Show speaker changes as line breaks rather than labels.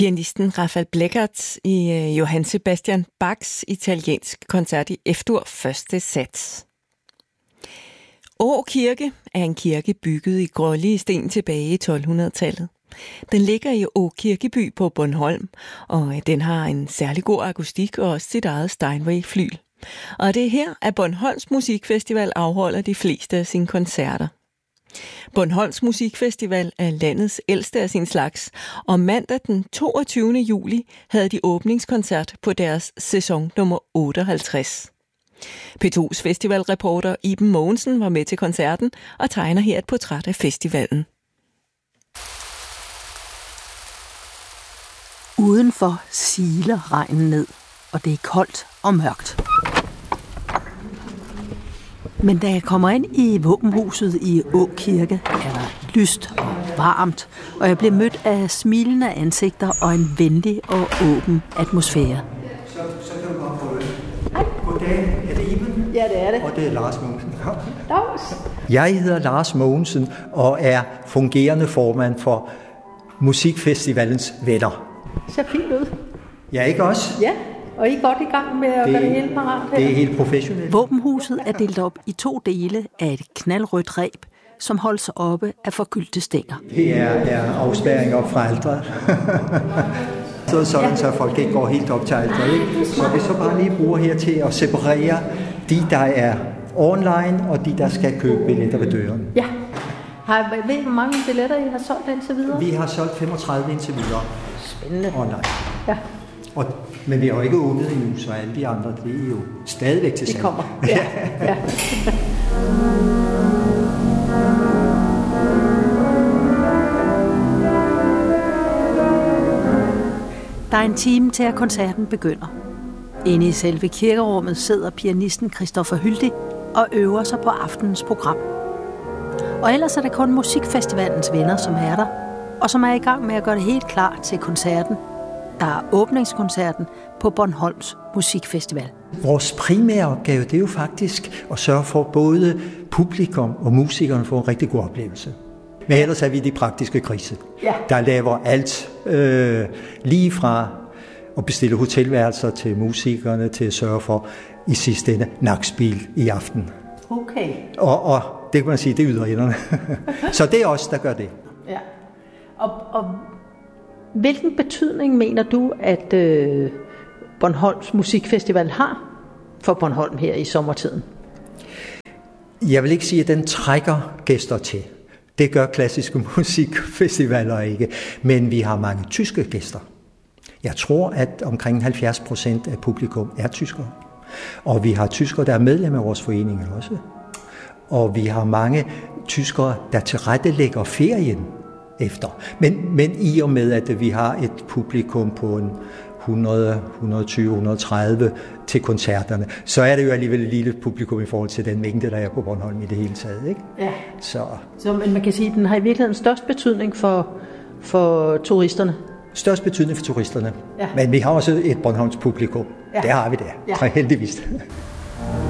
Pianisten Rafael Bleckert i Johann Sebastian Bachs italienske koncert i F-dur første sats. Å Kirke er en kirke bygget i grålige sten tilbage i 1200-tallet. Den ligger i Å Kirkeby på Bornholm, og den har en særlig god akustik og også sit eget Steinway-flyl. Og det er her, at Bornholms Musikfestival afholder de fleste af sine koncerter. Bornholms Musikfestival er landets ældste af sin slags, og mandag den 22. juli havde de åbningskoncert på deres sæson nummer 58. P2's festivalreporter Iben Mogensen var med til koncerten og tegner her et portræt af festivalen.
Udenfor siler regnen ned, og det er koldt og mørkt. Men da jeg kommer ind i våbenhuset i Å Kirke, er der lyst og varmt, og jeg bliver mødt af smilende ansigter og en venlig og åben atmosfære.
Så kan du godt prøve. Hej. Goddag, er det Iben?
Ja, det er det.
Og det er Lars Mogensen.
Dags.
Jeg hedder Lars Mogensen og er fungerende formand for Musikfestivalens venner.
Ser fint ud.
Ja, ikke også?
Ja, og I er godt i gang med at gøre det hele parat her.
Det er helt professionelt.
Våbenhuset er delt op i 2 dele af et knaldrødt reb, som holdes oppe af forgyldte stænger.
Det er afspærring op fra alteret. Så folk ikke går helt op til alteret, ikke? Så vi så bare lige bruger her til at separere de, der er online, og de, der skal købe billetter ved døren.
Ja. Ved I, hvor mange billetter I har solgt indtil videre?
Vi har solgt 35 indtil videre.
Spændende.
Online.
Ja.
Men vi har jo ikke åbnet endnu, så alle de andre, det er jo stadigvæk til salg.
Det kommer. Ja. Ja. Der er en time til, at koncerten begynder. Inde i selve kirkerummet sidder pianisten Christoffer Hyldig og øver sig på aftenens program. Og ellers er det kun Musikfestivalens venner, som er der, og som er i gang med at gøre det helt klar til koncerten, der er åbningskoncerten på Bornholms Musikfestival.
Vores primære opgave, det er jo faktisk at sørge for, at både publikum og musikerne får en rigtig god oplevelse. Men ellers er vi de praktiske grise, der laver alt lige fra at bestille hotelværelser til musikerne, til at sørge for i sidste ende nakspil i aften.
Okay.
Og det kan man sige, det er yderenderne. Så det er os, der gør det.
Ja. Og hvilken betydning mener du, at Bornholms Musikfestival har for Bornholm her i sommertiden?
Jeg vil ikke sige, at den trækker gæster til. Det gør klassiske musikfestivaler ikke. Men vi har mange tyske gæster. Jeg tror, at omkring 70% af publikum er tyskere. Og vi har tyskere, der er medlem af vores forening også. Og vi har mange tyskere, der tilrettelægger ferien efter. Men i og med, at vi har et publikum på en 100, 120, 130 til koncerterne, så er det jo alligevel et lille publikum i forhold til den mængde, der er på Bornholm i det hele taget. Ikke? Ja. Så
men man kan sige, at den har i virkeligheden størst betydning for turisterne.
Størst betydning for turisterne. Ja. Men vi har også et Bornholms publikum. Ja. Det har vi der, heldigvis.